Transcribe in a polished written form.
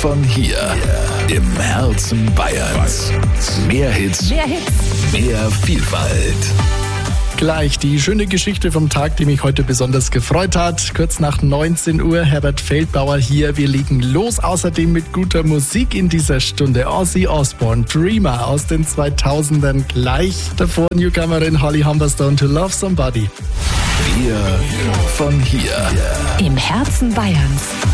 von hier. Im Herzen Bayerns. Mehr Hits, mehr Vielfalt. Gleich die schöne Geschichte vom Tag, die mich heute besonders gefreut hat. Kurz nach 19 Uhr, Herbert Feldbauer hier. Wir legen los, außerdem mit guter Musik in dieser Stunde. Ozzy Osbourne, Dreamer aus den 2000ern. Gleich davor Newcomerin Holly Humberstone, To Love Somebody. Wir von hier. Im Herzen Bayerns.